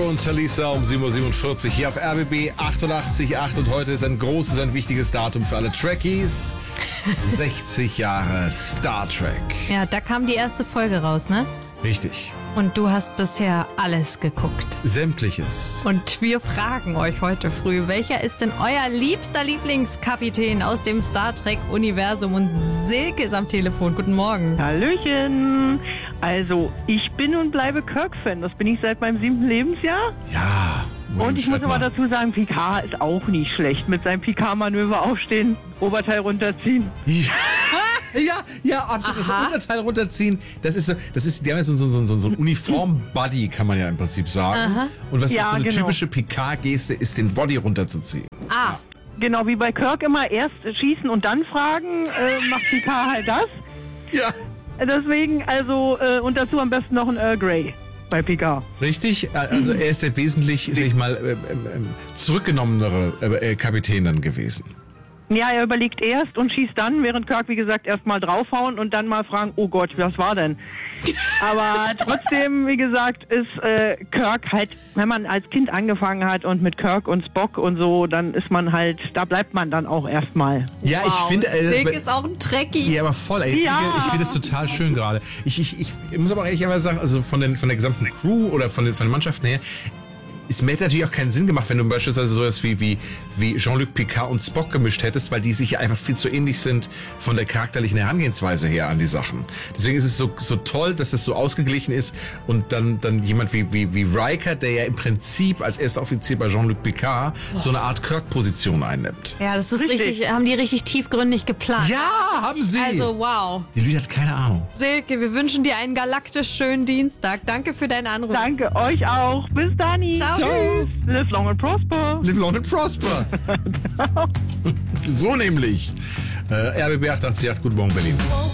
und Talisa um 7.47 Uhr hier auf RBB 88.8 und heute ist ein großes, ein wichtiges Datum für alle Trekkies. 60 Jahre Star Trek. Ja, da kam die erste Folge raus, ne? Richtig. Und du hast bisher alles geguckt. Sämtliches. Und wir fragen euch heute früh, welcher ist denn euer liebster Lieblingskapitän aus dem Star Trek-Universum? Und Silke ist am Telefon. Guten Morgen. Hallöchen. Also, ich bin und bleibe Kirk-Fan. Das bin ich seit meinem 7. Lebensjahr. Ja. Und ich muss aber dazu sagen, Picard ist auch nicht schlecht. Mit seinem Picard-Manöver aufstehen, Oberteil runterziehen. Ja, absolut. Das Unterteil runterziehen, die haben ja so ein Uniform-Buddy, kann man ja im Prinzip sagen. Aha. Und was ist so eine genau. typische Picard-Geste, ist den Body runterzuziehen. Ah, Genau wie bei Kirk immer erst schießen und dann fragen, macht Picard halt das. Ja. Deswegen, also, und dazu am besten noch ein Earl Grey bei Picard. Richtig, also er ist der wesentlich, sag ich mal, zurückgenommenere Kapitän dann gewesen. Ja, er überlegt erst und schießt dann, während Kirk, wie gesagt, erst mal draufhauen und dann mal fragen, oh Gott, was war denn? Aber trotzdem, wie gesagt, ist Kirk halt, wenn man als Kind angefangen hat und mit Kirk und Spock und so, dann ist man halt, da bleibt man dann auch erstmal. Ja, ich finde... Silke ist auch ein Trekkie. Ja, aber voll, ey. Ja. Ich finde das total schön gerade. Ich muss aber ehrlicherweise sagen, also von der gesamten Crew oder von den Mannschaften her, es hätte natürlich auch keinen Sinn gemacht, wenn du beispielsweise sowas wie Jean-Luc Picard und Spock gemischt hättest, weil die sich ja einfach viel zu ähnlich sind von der charakterlichen Herangehensweise her an die Sachen. Deswegen ist es so toll, dass das so ausgeglichen ist und dann jemand wie Riker, der ja im Prinzip als erster Offizier bei Jean-Luc Picard so eine Art Kirk-Position einnimmt. Ja, das ist richtig, haben die richtig tiefgründig geplant. Ja, haben sie! Also, wow. Die Lüde hat keine Ahnung. Silke, wir wünschen dir einen galaktisch schönen Dienstag. Danke für deinen Anruf. Danke, euch auch. Bis dann. Ciao. Ciao! Live long and prosper. Live long and prosper. So nämlich. RBB 888, Guten Morgen Berlin.